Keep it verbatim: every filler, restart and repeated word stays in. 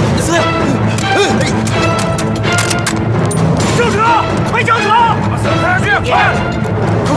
死！ 救车！快救车！把孙子抬上去！快！